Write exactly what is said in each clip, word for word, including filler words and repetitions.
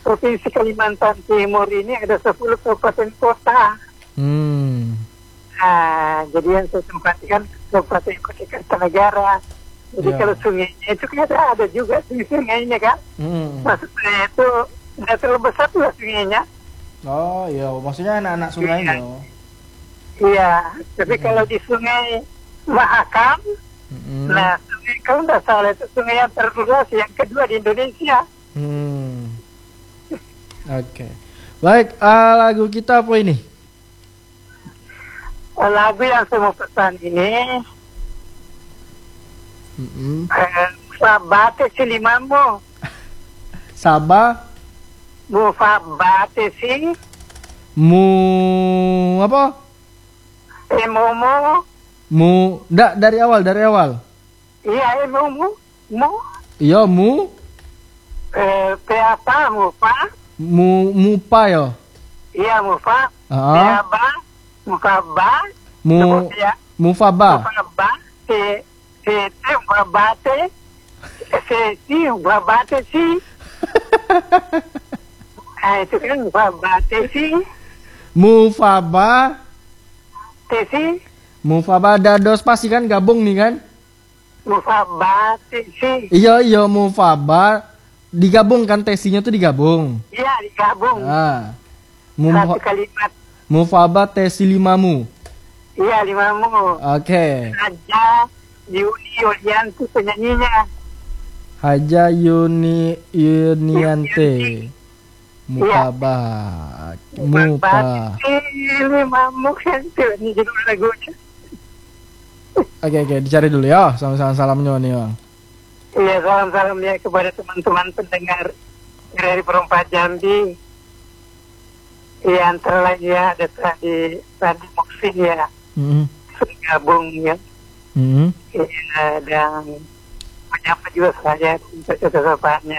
Provinsi Kalimantan Timur ini ada sepuluh kabupaten kota. Hmm. Nah, jadi yang saya tempatkan Kabupaten Kota Kartanegara. Jadi Ya. kalau sungainya itu kan ada, ada juga sungai-sungainya kan. Hmm. Maksudnya itu nggak terlalu besar tuh sungainya. Oh iya, maksudnya anak-anak sungainya. Iya, tapi kalau di Sungai Mahakam, Hmm. nah sungai kalau nggak salah itu sungai yang terluas yang kedua di Indonesia. Hmm. Oke. Baik, uh, lagu kita apa ini? Lagu yang saya mau pesan ini, Mm-mm. eh, Sabate Silimamu, Sabah Mufabate si, mu apa? Emomo, Mu ndak dari awal, dari awal. iya Emomo, Mu, Iya, mu eh, P apa, Mufa, mu mupa yo. iya Mufa, P Ah. apa, Mufaba, Mu ya, mufaba. Mufaba, T, T, T, Mufabate, C, C, Mufabate si, ah itu kan Mufabate si, Mufaba. T si, Mufaba dados pasti kan gabung nih kan? Mufabate si, Iya iya Mufaba digabung kan, tesinya tuh digabung. iya digabung, Ah. satu Muf kalimat, Mufaba tesi limamu. iya limamu. Oke. Raja Yuni Yulianti penyanyinya. Haja Yuni Yuniante. Mufaba. Mupa. Ini mamuk kan tuh ini judul lagunya. Oke oke, dicari dulu ya. Sama-sama salamnya nih, Bang. Iya, salam-salam ya kepada teman-teman pendengar dari Perempat Jambi. Iya, antara lain ya ada tadi tadi Muksin ya, Heeh. gabung ya. Heeh. Iya, dan menyapa juga saya untuk kesesapannya.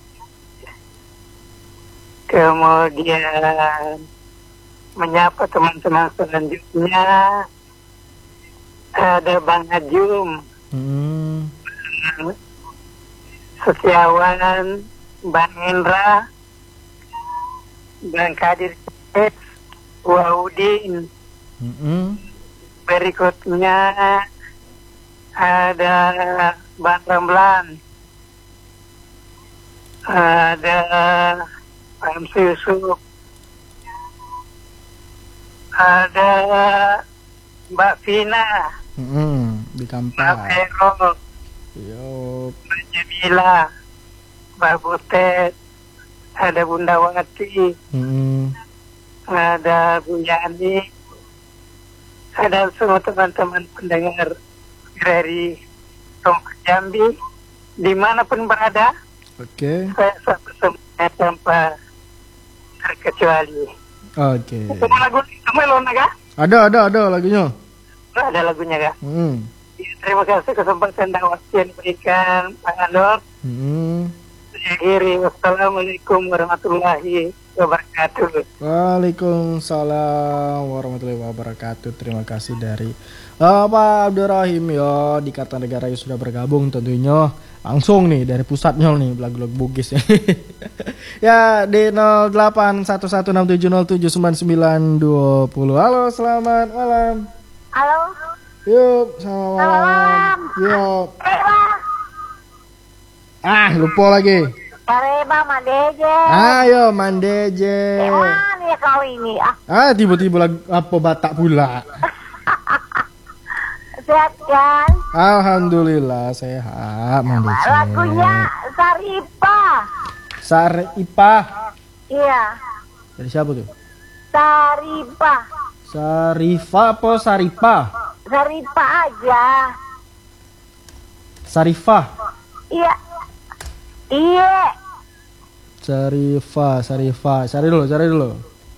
Kemudian menyapa teman-teman selanjutnya ada Bang Ajum, Heeh. Setiawan, Bang Indra, Bang Kadir, Waudin. Heeh. Berikutnya ada Bang Ramlan, ada Pak Yusuf, ada Mbak Vina, Heeh. Di Mbak Kampar. Vero, Yo. Mbak Jamila, Mbak Butet, ada Bunda Wati, Heeh. ada Bu Yani, ada semua teman-teman pendengar dari Tempat Jambi, dimanapun berada, Oke. saya satu semuanya tanpa terkecuali. Oke. Kamu lagu, kamu lo naga? Ada ada ada lagunya. Ada lagunya kak? Heeh. Ya, terima kasih kesempatan dan waktu yang diberikan Pak Andor. Heeh. Saya akhiri, wassalamualaikum warahmatullahi wabarakatuh. Waalaikumsalam warahmatullahi wabarakatuh. Terima kasih dari uh, Pak Abdurrahim ya di Kartanegara yang sudah bergabung tentunya langsung nih dari pusatnya nih lagu-lagu Bugis ya. Ya di nol delapan satu satu enam tujuh nol tujuh sembilan sembilan dua nol. Halo, selamat malam. Halo. Yuk, selamat Selamat malam. malam. Yuk. Reba. Ah, lupa lagi. Reba Madeje. Ayo Mandeje. Gimana ya kau ini? Ah, Ah, tiba-tiba lagu apa Batak pula. sehat kan? Alhamdulillah sehat, Mandeje. Lagunya Saripa. Saripah. Iya. Dari siapa tuh? Saripa. Sarifah apa Saripah? Saripa aja. Sarifah. Iya. Iya. Sarifah, Sarifah. Cari dulu, cari dulu.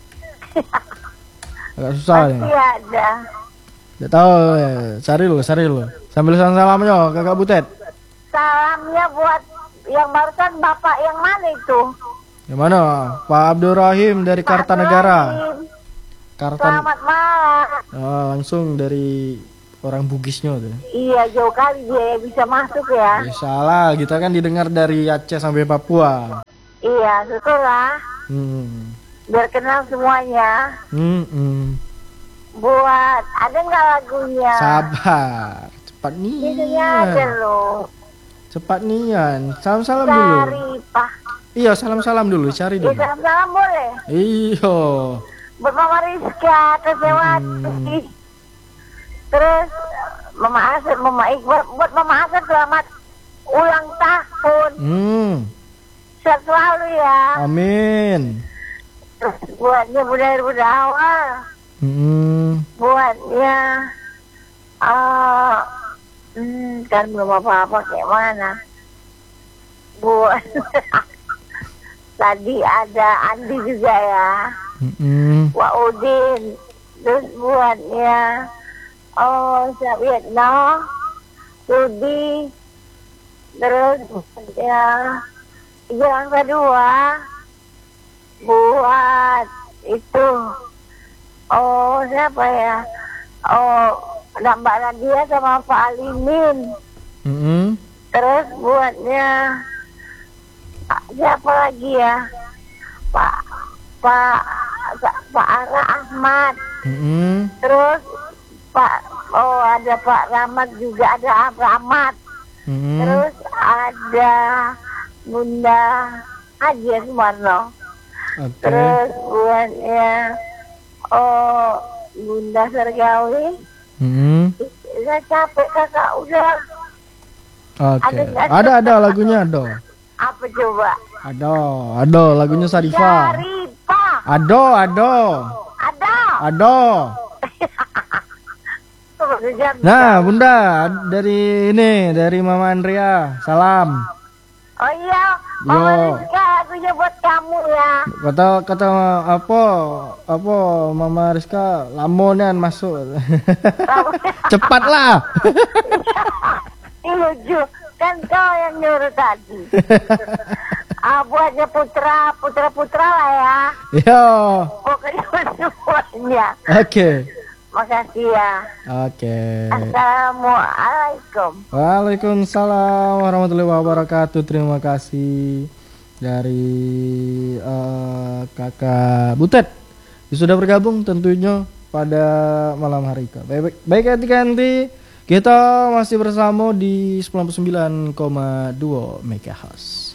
Agak susah Pasti nih. ada. Tidak tahu ya. Cari dulu, cari dulu. Sambil salam-salamnya Kakak Butet. Salamnya buat yang barusan Bapak yang mana itu? Yang mana? Pak Abdurrahim dari Pak Kartanegara. Abdurrahim. Kartan. Selamat malam. Ah, langsung dari orang Bugisnya tuh. Iya, jauh kali dia bisa masuk ya. Ya, salah, kita kan didengar dari Aceh sampai Papua. Iya, syukurlah. Hmm. Biar kenal semuanya. Hmm, hmm. Buat, ada nggak lagunya? Sabar, cepat Biasanya aja nian. loh. Cepat nian. Salam-salam dulu. Cari, Pak. Iya, salam-salam dulu, cari Ya, dulu. salam-salam boleh. Iya. Buat Mama Rizka, terus Hmm. Terus Mama Asep, Mama Iqbal. Buat Mama Asep selamat ulang tahun. Hmm. Sehat selalu ya. Amin. Terus buatnya budaya Budawa. Hmm. Buatnya uh, hmm, kan belum apa-apa kayak mana. Buat tadi ada Andi juga ya. Hmm. Wak Udin. Terus buatnya oh siapa Yetno, Rudi. Terus ya Jalan kedua buat itu oh siapa ya, oh Mbak Nadia sama Pak Alimin. Hmm. Terus buatnya ah, siapa lagi ya, Pak Pak Pak Ara Ahmad. Hmm. Terus Pak oh ada Pak Rahmat juga, ada Rahmat. Hmm. Terus ada Bunda Haji Sumarno. Oke. Terus buatnya oh Bunda Sergawi. Hmm. Saya capek kakak udah. Oke. Ada nggak? Ada ada lagunya ada. Apa coba? Ada, ada lagunya Sarifah. Syarifa. Ada, ada. Ada. Ada. Nah, Bunda, dari ini, dari Mama Andrea. Salam. Oh iya, Mama Yo. Rizka lagunya buat kamu ya. Kata kata apa? Apa Mama Rizka lamonian masuk. Cepatlah. Ini lucu, kan kau yang nyuruh tadi. Ah, buatnya putra, putra putra lah ya. Yo. Pokoknya semuanya. Oke. Makasih ya. Oke. Assalamualaikum. Waalaikumsalam warahmatullahi wabarakatuh. Terima kasih dari eh, Kakak Butet yang sudah bergabung tentunya pada malam hari ini. Baik, baik, baik ganti-ganti. Kita masih bersama di sembilan puluh sembilan koma dua megahertz.